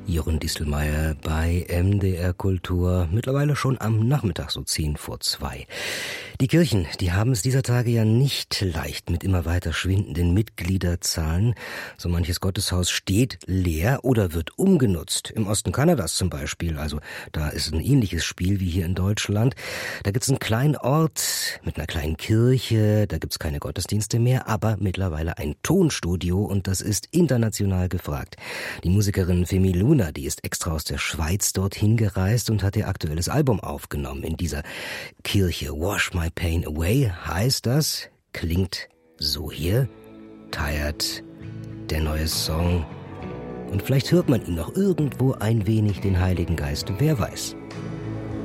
Jochen Distelmeier bei MDR Kultur, mittlerweile schon am Nachmittag, so 1:10 vor 2. Die Kirchen, die haben es dieser Tage ja nicht leicht mit immer weiter schwindenden Mitgliederzahlen. So manches Gotteshaus steht leer oder wird umgenutzt. Im Osten Kanadas zum Beispiel, also da ist ein ähnliches Spiel wie hier in Deutschland. Da gibt's einen kleinen Ort mit einer kleinen Kirche, da gibt's keine Gottesdienste mehr, aber mittlerweile ein Tonstudio und das ist international gefragt. Die Musikerin Femi Luna, die ist extra aus der Schweiz dorthin gereist und hat ihr aktuelles Album aufgenommen in dieser Kirche. Wash My Pain Away heißt das, klingt so hier. Tired, der neue Song. Und vielleicht hört man ihn noch irgendwo ein wenig, den Heiligen Geist, wer weiß.